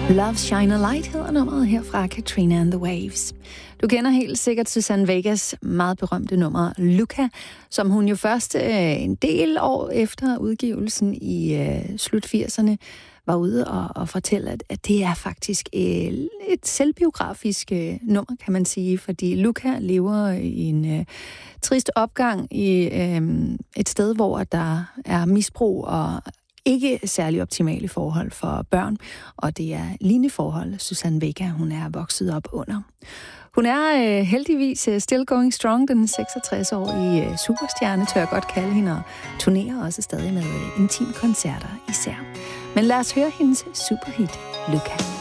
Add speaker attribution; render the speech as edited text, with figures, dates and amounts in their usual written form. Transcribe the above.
Speaker 1: Love Shine a Light hedder nummeret her fra Katrina and the Waves. Du kender helt sikkert Suzanne Vegas meget berømte nummer Luca, som hun jo først en del år efter udgivelsen i slut 80'erne var ude og fortælle, at det er faktisk et selvbiografisk nummer, kan man sige, fordi Luca lever i en trist opgang i et sted, hvor der er misbrug og ikke særlig optimale forhold for børn, og det er lignende forhold, Suzanne Vega, hun er vokset op under. Hun er heldigvis still going strong, den 66-årige superstjerne, tør jeg godt kalde hende, og turnerer også stadig med intimkoncerter især. Men lad os høre hendes superhit, Luca.